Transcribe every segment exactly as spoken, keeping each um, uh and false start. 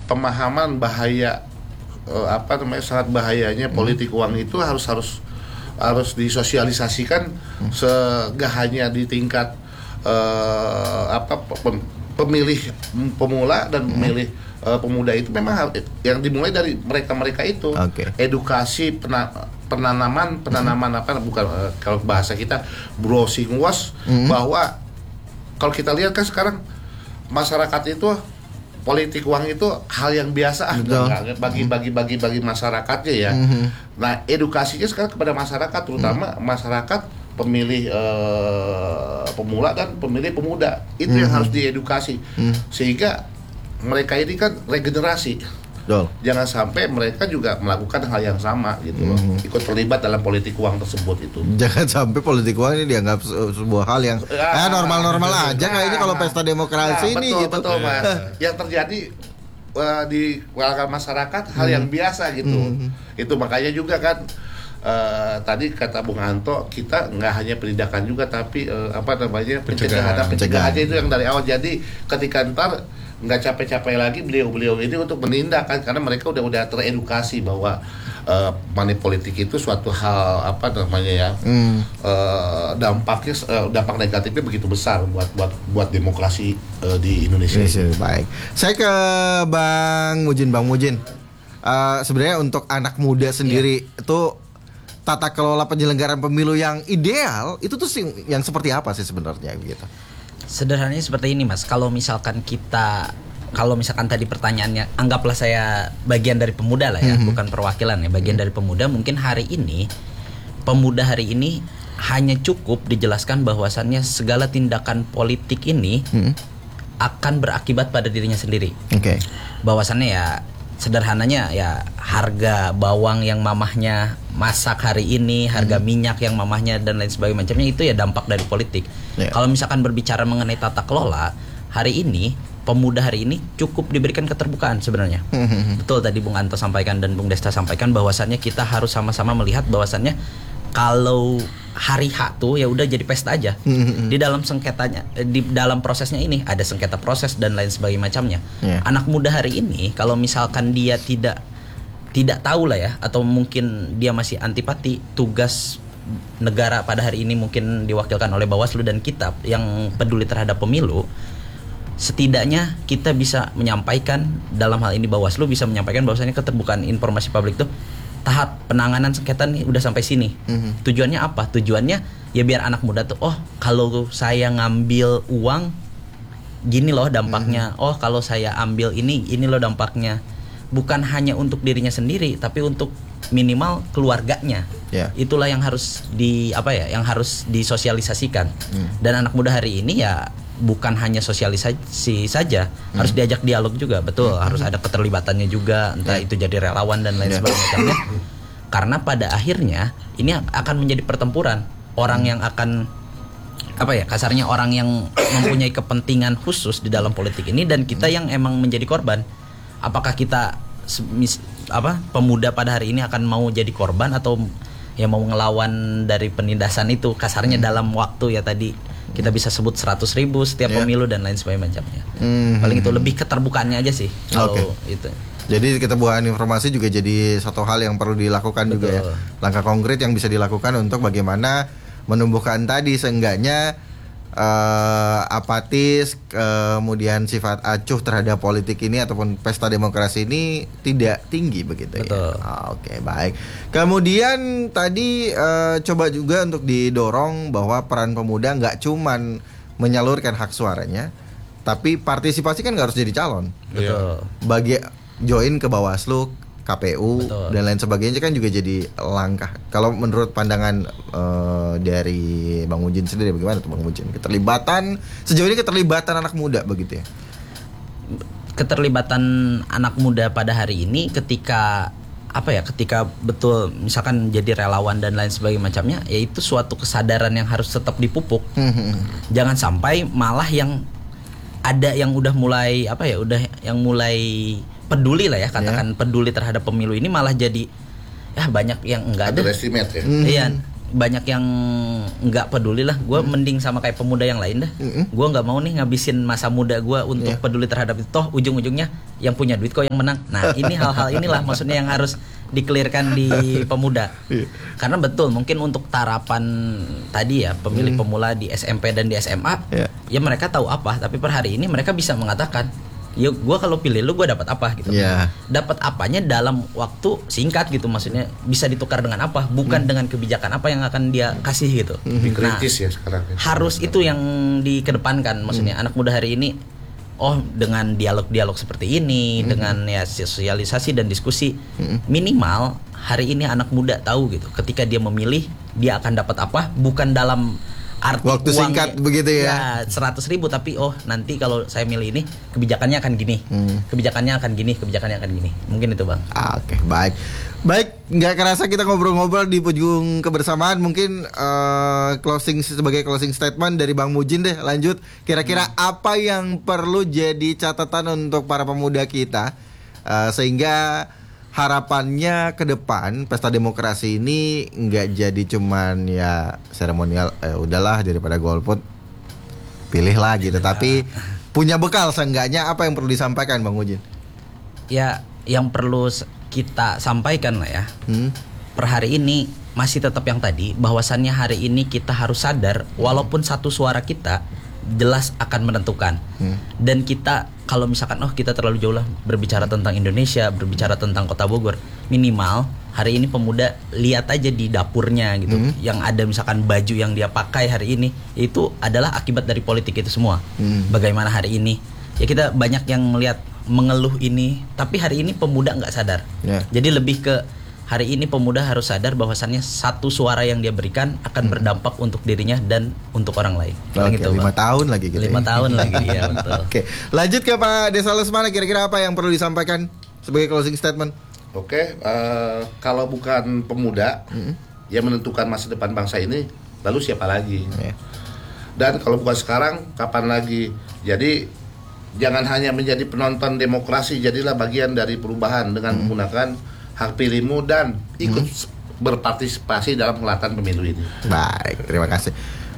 pemahaman bahaya uh, apa namanya sangat bahayanya politik hmm. uang itu harus harus harus disosialisasikan hmm. segak hanya di tingkat uh, apa pem, pemilih pemula dan hmm. pemilih uh, pemuda itu memang harus, yang dimulai dari mereka-mereka itu okay. edukasi pena, penanaman penanaman hmm. apa bukan uh, kalau bahasa kita browsing was hmm. bahwa kalau kita lihat kan sekarang masyarakat itu politik uang itu hal yang biasa bagi bagi bagi bagi masyarakatnya ya. Mm-hmm. Nah edukasinya sekarang kepada masyarakat terutama mm-hmm. masyarakat pemilih uh, pemula dan pemilih pemuda itu mm-hmm. yang harus diedukasi mm-hmm. sehingga mereka ini kan regenerasi. Betul. Jangan sampai mereka juga melakukan hal yang sama gitu loh. Mm-hmm. Ikut terlibat dalam politik uang tersebut itu. Jangan sampai politik uang ini dianggap sebuah hal yang ah, eh, normal-normal aja kayak ini kalau pesta demokrasi nah, ini betul, gitu. Betul, Mas. Yang terjadi uh, di kalangan masyarakat hal mm-hmm. yang biasa gitu. Mm-hmm. Itu makanya juga kan uh, tadi kata Bung Anto kita nggak hanya penindakan juga tapi uh, apa namanya pencegahan pencegahan aja itu yang dari awal. Jadi ketika ntar nggak capek-capek lagi beliau-beliau ini untuk menindak kan karena mereka udah udah teredukasi bahwa uh, money politik itu suatu hal apa namanya ya mm. uh, dampaknya uh, dampak negatifnya begitu besar buat buat buat demokrasi uh, di Indonesia. Yes, baik. Saya ke Bang Mujin, Bang Mujin. Uh, sebenarnya untuk anak muda sendiri yeah. itu tata kelola penyelenggaraan pemilu yang ideal itu tuh yang seperti apa sih sebenarnya gitu? Sederhananya seperti ini Mas, kalau misalkan kita, kalau misalkan tadi pertanyaannya, anggaplah saya bagian dari pemuda lah ya, mm-hmm. bukan perwakilan ya, bagian mm-hmm. dari pemuda, mungkin hari ini, pemuda hari ini hanya cukup dijelaskan bahwasannya segala tindakan politik ini mm-hmm. akan berakibat pada dirinya sendiri. Oke. Okay. Bahwasannya ya, sederhananya ya harga bawang yang mamahnya masak hari ini, harga hmm. minyak yang mamahnya dan lain sebagainya macamnya itu ya dampak dari politik. Yeah. Kalau misalkan berbicara mengenai tata kelola, hari ini pemuda hari ini cukup diberikan keterbukaan sebenarnya. Hmm. Betul tadi Bung Anto sampaikan dan Bung Desta sampaikan bahwasannya kita harus sama-sama melihat bahwasannya kalau hari H tuh ya udah jadi pesta aja. Mm-hmm. Di dalam sengketanya, di dalam prosesnya ini ada sengketa proses dan lain sebagainya macamnya. Yeah. Anak muda hari ini kalau misalkan dia tidak tidak tahu lah ya atau mungkin dia masih antipati tugas negara pada hari ini mungkin diwakilkan oleh Bawaslu dan kita yang peduli terhadap pemilu. Setidaknya kita bisa menyampaikan dalam hal ini Bawaslu bisa menyampaikan bahwasanya keterbukaan informasi publik tuh tahap penanganan sengketa nih udah sampai sini. Mm-hmm. Tujuannya apa? Tujuannya ya biar anak muda tuh oh kalau saya ngambil uang gini loh dampaknya. Mm-hmm. Oh kalau saya ambil ini ini loh dampaknya. Bukan hanya untuk dirinya sendiri tapi untuk minimal keluarganya. Yeah. Itulah yang harus di apa ya? Yang harus disosialisasikan. Mm. Dan anak muda hari ini ya bukan hanya sosialisasi saja, hmm. harus diajak dialog juga, betul, hmm. harus ada keterlibatannya juga, entah yeah. itu jadi relawan dan lain yeah. sebagainya. Karena pada akhirnya ini akan menjadi pertempuran orang yang akan apa ya, kasarnya orang yang mempunyai kepentingan khusus di dalam politik ini dan kita yang emang menjadi korban. Apakah kita mis, apa pemuda pada hari ini akan mau jadi korban atau ya mau ngelawan dari penindasan itu, kasarnya hmm. dalam waktu ya tadi kita bisa sebut seratus ribu setiap yeah. pemilu dan lain sebagainya macamnya. Mm-hmm. Paling itu lebih keterbukaannya aja sih kalau okay. itu. Jadi keterbukaan informasi juga jadi satu hal yang perlu dilakukan. Betul. Juga ya. Langkah konkret yang bisa dilakukan untuk bagaimana menumbuhkan tadi seenggaknya uh, apatis, kemudian sifat acuh terhadap politik ini ataupun pesta demokrasi ini tidak tinggi begitu. Betul. Ya. Oh, Oke, okay, baik. Kemudian tadi uh, coba juga untuk didorong bahwa peran pemuda nggak cuman menyalurkan hak suaranya, tapi partisipasi kan nggak harus jadi calon. Betul. Bagi join ke Bawaslu, K P U Betul. Dan lain sebagainya kan juga jadi langkah. Kalau menurut pandangan uh, dari Bang Mujin sendiri bagaimana tuh Bang Mujin? Keterlibatan sejauh ini keterlibatan anak muda begitu ya? Keterlibatan anak muda pada hari ini ketika apa ya? Ketika betul misalkan jadi relawan dan lain sebagainya macamnya, yaitu suatu kesadaran yang harus tetap dipupuk. Jangan sampai malah yang ada yang udah mulai apa ya? Udah yang mulai peduli lah ya, katakan yeah. peduli terhadap pemilu ini malah jadi ya banyak yang enggak ada. Underestimate ya. Iya, banyak yang nggak peduli lah. Gue hmm. mending sama kayak pemuda yang lain dah. Hmm. Gue nggak mau nih ngabisin masa muda gue untuk yeah. peduli terhadap itu. Toh ujung-ujungnya yang punya duit kok yang menang. Nah ini hal-hal inilah maksudnya yang harus dikelirkan di pemuda. Yeah. Karena betul mungkin untuk tarapan tadi ya pemilih hmm. pemula di S M P dan di S M A yeah. ya mereka tahu apa. Tapi per hari ini mereka bisa mengatakan, ya gue kalau pilih lu gue dapat apa gitu. Yeah. Dapat apanya dalam waktu singkat gitu, maksudnya bisa ditukar dengan apa, bukan hmm. dengan kebijakan apa yang akan dia kasih gitu. Lebih nah, kritis ya sekarang. Harus itu yang dikedepankan, maksudnya hmm. anak muda hari ini, oh dengan dialog-dialog seperti ini, hmm. dengan ya sosialisasi dan diskusi, hmm. minimal hari ini anak muda tahu gitu, ketika dia memilih dia akan dapat apa, bukan dalam arti waktu singkat begitu ya ya, seratus ribu, tapi oh nanti kalau saya milih ini kebijakannya akan gini, hmm. kebijakannya akan gini, kebijakannya akan gini, mungkin itu bang. Ah, oke okay, baik baik nggak kerasa kita ngobrol-ngobrol di ujung kebersamaan. Mungkin uh, closing sebagai closing statement dari Bang Mujin deh, lanjut kira-kira hmm. apa yang perlu jadi catatan untuk para pemuda kita uh, sehingga harapannya ke depan pesta demokrasi ini nggak jadi cuman ya seremonial, eh, udahlah daripada golput pilihlah gitu, tapi punya bekal seenggaknya apa yang perlu disampaikan Bang Mujin? Ya yang perlu kita sampaikan lah ya, hmm. per hari ini masih tetap yang tadi, bahwasannya hari ini kita harus sadar walaupun satu suara kita jelas akan menentukan. hmm. Dan kita kalau misalkan oh kita terlalu jauh lah berbicara tentang Indonesia, berbicara tentang Kota Bogor, minimal hari ini pemuda lihat aja di dapurnya gitu, hmm. yang ada misalkan baju yang dia pakai hari ini itu adalah akibat dari politik itu semua. hmm. Bagaimana hari ini ya kita banyak yang melihat mengeluh ini, tapi hari ini pemuda nggak sadar. yeah. Jadi lebih ke hari ini pemuda harus sadar bahwasannya satu suara yang dia berikan akan hmm. berdampak untuk dirinya dan untuk orang lain. Oke, gitu, lima tahun lagi gitu. Lima ya. tahun lagi, ya betul. Oke, lanjut ke Pak Desa Lesmana. Kira-kira apa yang perlu disampaikan sebagai closing statement? Oke, uh, kalau bukan pemuda hmm. yang menentukan masa depan bangsa ini, lalu siapa lagi? Yeah. Dan kalau bukan sekarang, kapan lagi? Jadi jangan hanya menjadi penonton demokrasi, jadilah bagian dari perubahan dengan hmm. menggunakan hak pilihmu dan ikut hmm. berpartisipasi dalam pengelatan pemilu ini. Baik, terima kasih.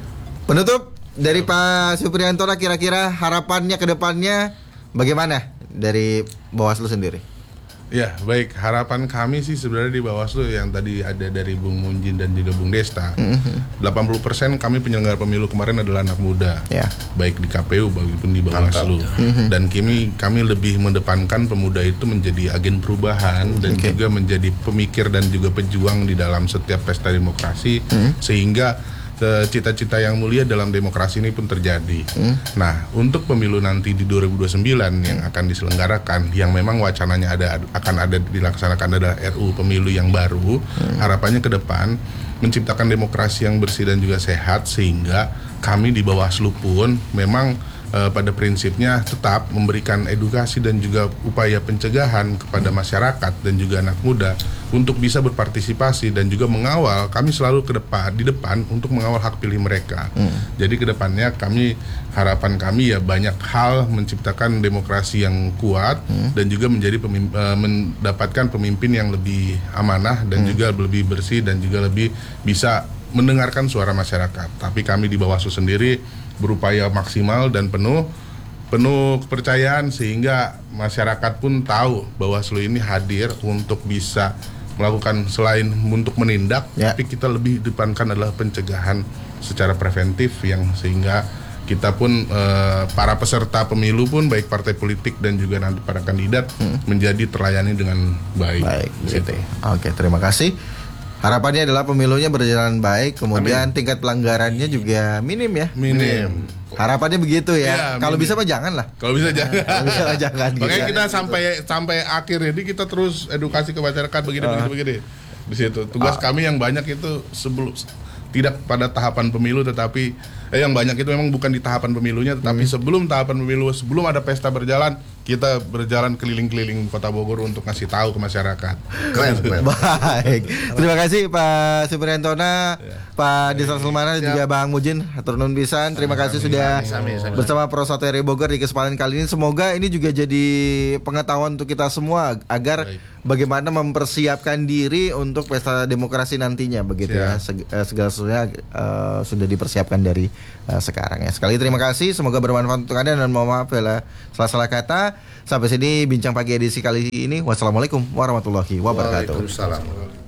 Penutup dari Pak Supriyanto, kira-kira harapannya ke depannya bagaimana dari Bawaslu sendiri? Ya, baik. Harapan kami sih sebenarnya di Bawaslu yang tadi ada dari Bung Munjin dan juga Bung Desta. Mm-hmm. delapan puluh persen kami penyelenggara pemilu kemarin adalah anak muda. Yeah. Baik di K P U maupun di Bawaslu. Mm-hmm. Dan kami kami lebih mendepankan pemuda itu menjadi agen perubahan dan okay. juga menjadi pemikir dan juga pejuang di dalam setiap pesta demokrasi, mm-hmm. sehingga cita-cita yang mulia dalam demokrasi ini pun terjadi. Hmm. Nah, untuk pemilu nanti di dua ribu dua puluh sembilan yang akan diselenggarakan, yang memang wacananya ada akan ada dilaksanakan adalah R U pemilu yang baru. Hmm. Harapannya ke depan menciptakan demokrasi yang bersih dan juga sehat, sehingga kami di Bawaslu pun memang eh, pada prinsipnya tetap memberikan edukasi dan juga upaya pencegahan kepada masyarakat dan juga anak muda untuk bisa berpartisipasi dan juga mengawal. Kami selalu ke depan di depan untuk mengawal hak pilih mereka. Hmm. Jadi ke depannya kami harapan kami ya banyak hal menciptakan demokrasi yang kuat hmm. dan juga menjadi pemimpin, uh, mendapatkan pemimpin yang lebih amanah dan hmm. juga lebih bersih dan juga lebih bisa mendengarkan suara masyarakat. Tapi kami di Bawaslu sendiri berupaya maksimal dan penuh penuh kepercayaan sehingga masyarakat pun tahu Bawaslu ini hadir untuk bisa melakukan selain untuk menindak, ya. Tapi kita lebih depankan adalah pencegahan secara preventif yang sehingga kita pun e, para peserta pemilu pun baik partai politik dan juga nanti para kandidat hmm. menjadi terlayani dengan baik. Baik, gitu. Oke, terima kasih. Harapannya adalah pemilunya berjalan baik, kemudian Amin. tingkat pelanggarannya juga minim ya. Minim. Harapannya begitu ya. ya Kalau bisa mah jangan lah. Kalau bisa jangan. Kalau bisa mah jangan. Makanya gitu. Kita sampai sampai akhir ini kita terus edukasi ke masyarakat begini uh. begini begini. Di situ tugas uh. kami yang banyak itu sebelum tidak pada tahapan pemilu tetapi eh, yang banyak itu memang bukan di tahapan pemilunya tetapi hmm. sebelum tahapan pemilu, sebelum ada pesta berjalan, kita berjalan keliling-keliling Kota Bogor untuk ngasih tahu ke masyarakat. Keren, keren. Baik. Terima kasih Pak Supriyanto, ya. Pak Desa Lesmana dan juga Bang Mujin. Hatur nuhun pisan. Terima kasih sami, sudah sami, sami, sami. bersama Pro Satu R I Bogor di kesempatan kali ini. Semoga ini juga jadi pengetahuan untuk kita semua agar Baik. bagaimana mempersiapkan diri untuk pesta demokrasi nantinya begitu ya, ya. Segala sesuatunya uh, sudah dipersiapkan dari uh, sekarang ya. Sekali terima kasih, semoga bermanfaat untuk Anda dan mohon maaf bila salah-salah kata. Sampai sini bincang pagi edisi kali ini. Wassalamualaikum warahmatullahi wabarakatuh. Waalaikumsalam.